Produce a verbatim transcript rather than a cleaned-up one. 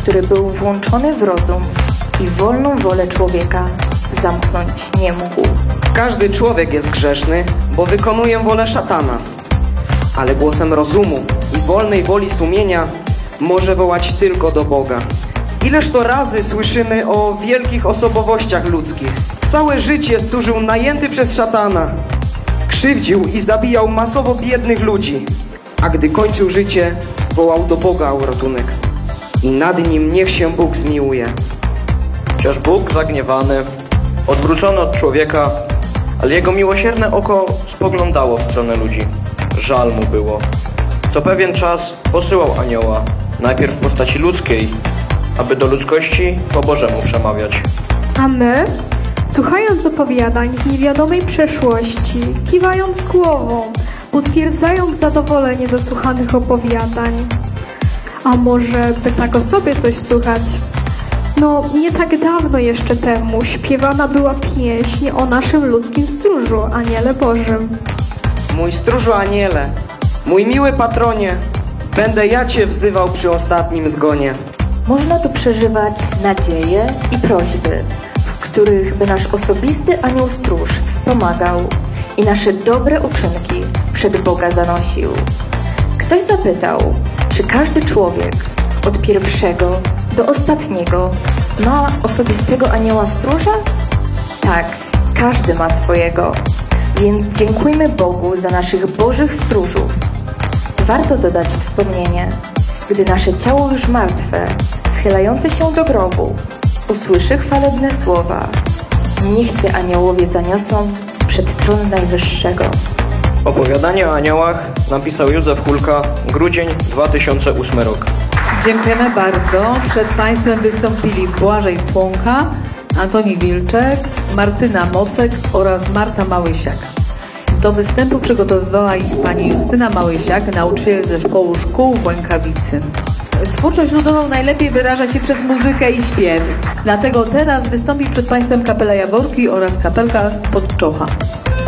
który był włączony w rozum i wolną wolę człowieka zamknąć nie mógł. Każdy człowiek jest grzeszny, bo wykonuje wolę szatana, ale głosem rozumu i wolnej woli sumienia może wołać tylko do Boga. Ileż to razy słyszymy o wielkich osobowościach ludzkich. Całe życie służył najęty przez szatana. Krzywdził i zabijał masowo biednych ludzi, a gdy kończył życie, wołał do Boga o ratunek. I nad nim niech się Bóg zmiłuje. Chociaż Bóg zagniewany, odwrócony od człowieka, ale jego miłosierne oko spoglądało w stronę ludzi. Żal mu było. Co pewien czas posyłał anioła, najpierw w postaci ludzkiej, aby do ludzkości po Bożemu przemawiać. A my, słuchając opowiadań z niewiadomej przeszłości, kiwając głową, potwierdzając zadowolenie ze słuchanych opowiadań. A może by tak o sobie coś słuchać? No, nie tak dawno jeszcze temu śpiewana była pieśń o naszym ludzkim stróżu, Aniele Bożym. Mój stróżu aniele, mój miły patronie, będę ja Cię wzywał przy ostatnim zgonie. Można tu przeżywać nadzieje i prośby, w których by nasz osobisty anioł stróż wspomagał i nasze dobre uczynki przed Boga zanosił. Ktoś zapytał, czy każdy człowiek od pierwszego do ostatniego ma osobistego anioła stróża? Tak, każdy ma swojego, więc dziękujmy Bogu za naszych bożych stróżów. Warto dodać wspomnienie, gdy nasze ciało już martwe, schylające się do grobu, usłyszy chwalebne słowa. Niech Cię aniołowie zaniosą przed tron Najwyższego. Opowiadanie o aniołach napisał Józef Hulka, grudzień dwa tysiące ósmy rok. Dziękujemy bardzo. Przed Państwem wystąpili Błażej Słonka, Antoni Wilczek, Martyna Mocek oraz Marta Małysiak. Do występu przygotowywała ich pani Justyna Małysiak, nauczyciel zespołu szkół w Łękawicy. Twórczość ludową najlepiej wyraża się przez muzykę i śpiew. Dlatego teraz wystąpi przed Państwem kapela Jaworki oraz kapelka z Podczocha.